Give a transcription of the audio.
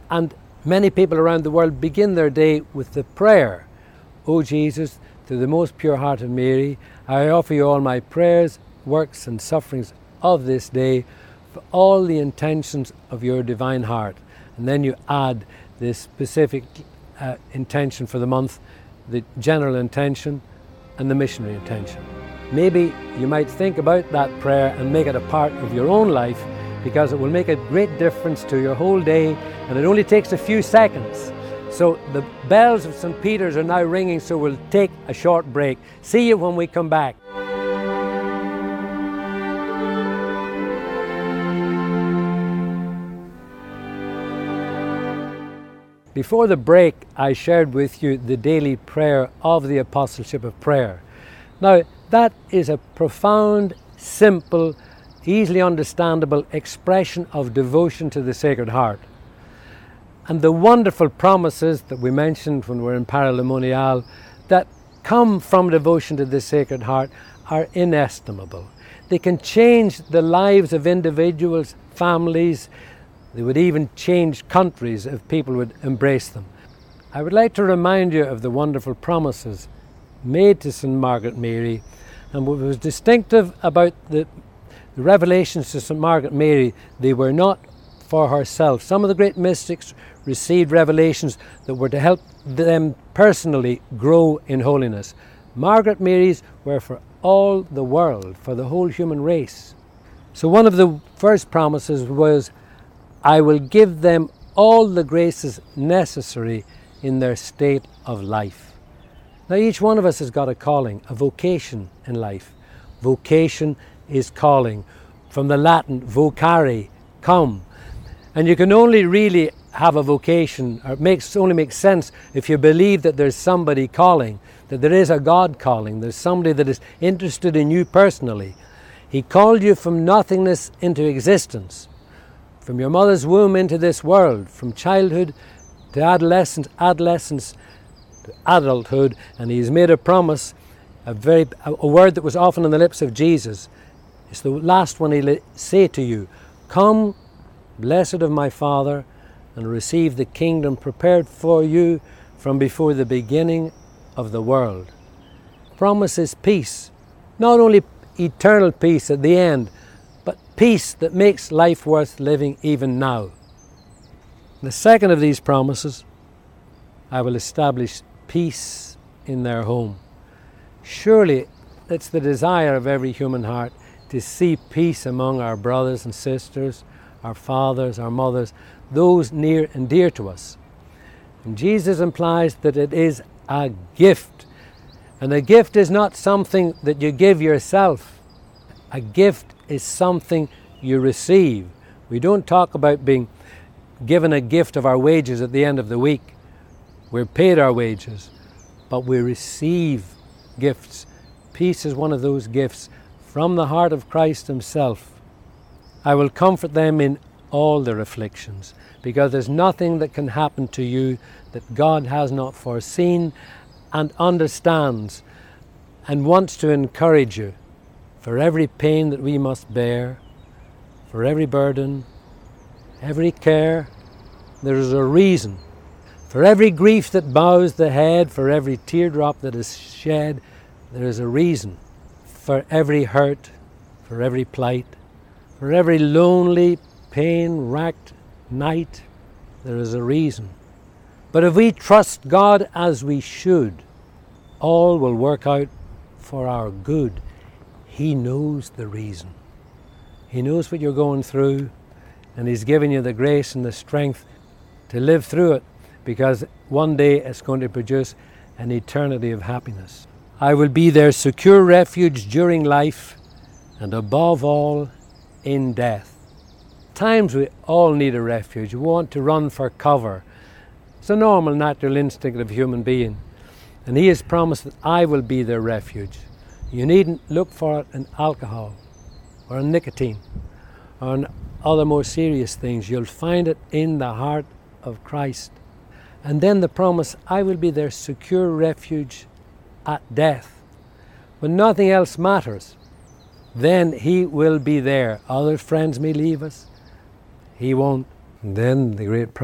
And many people around the world begin their day with the prayer, O Jesus, to the most pure heart of Mary, I offer you all my prayers, works and sufferings of this day for all the intentions of your divine heart. And then you add the specific intention for the month, the general intention and the missionary intention. Maybe you might think about that prayer and make it a part of your own life, because it will make a great difference to your whole day, and it only takes a few seconds. So the bells of St. Peter's are now ringing, so we'll take a short break. See you when we come back. Before the break, I shared with you the daily prayer of the Apostleship of Prayer. Now, that is a profound, simple, easily understandable expression of devotion to the Sacred Heart. And the wonderful promises that we mentioned when we were in Paralimonial that come from devotion to the Sacred Heart are inestimable. They can change the lives of individuals, families. They would even change countries if people would embrace them. I would like to remind you of the wonderful promises made to St. Margaret Mary, and what was distinctive about the revelations to St. Margaret Mary, they were not for herself. Some of the great mystics received revelations that were to help them personally grow in holiness. Margaret Mary's were for all the world, for the whole human race. So one of the first promises was, I will give them all the graces necessary in their state of life. Now each one of us has got a calling, a vocation in life. Vocation is calling, from the Latin vocare, come. And you can only really have a vocation, or it only makes sense if you believe that there's somebody calling, that there is a God calling, there's somebody that is interested in you personally. He called you from nothingness into existence, from your mother's womb into this world, from childhood to adolescence to adulthood, and He's made a promise, a word that was often on the lips of Jesus. It's the last one He'll say to you, come, blessed of my Father, and receive the kingdom prepared for you from before the beginning of the world. Promise is peace, not only eternal peace at the end, but peace that makes life worth living even now. The second of these promises, I will establish peace in their home. Surely it's the desire of every human heart to see peace among our brothers and sisters, our fathers, our mothers, those near and dear to us. And Jesus implies that it is a gift. And a gift is not something that you give yourself. A gift is something you receive. We don't talk about being given a gift of our wages at the end of the week. We're paid our wages, but we receive gifts. Peace is one of those gifts from the heart of Christ Himself. I will comfort them in all their afflictions, because there's nothing that can happen to you that God has not foreseen and understands and wants to encourage you. For every pain that we must bear, for every burden, every care, there is a reason. For every grief that bows the head, for every teardrop that is shed, there is a reason. For every hurt, for every plight, for every lonely, pain-racked night, there is a reason. But if we trust God as we should, all will work out for our good. He knows the reason. He knows what you're going through, and He's given you the grace and the strength to live through it, because one day it's going to produce an eternity of happiness. I will be their secure refuge during life, and above all, in death. Times we all need a refuge. We want to run for cover. It's a normal, natural instinct of human being. And He has promised that I will be their refuge. You needn't look for it in alcohol or in nicotine or in other more serious things. You'll find it in the heart of Christ. And then the promise, I will be their secure refuge at death. When nothing else matters, then He will be there. Other friends may leave us. He won't. And then the great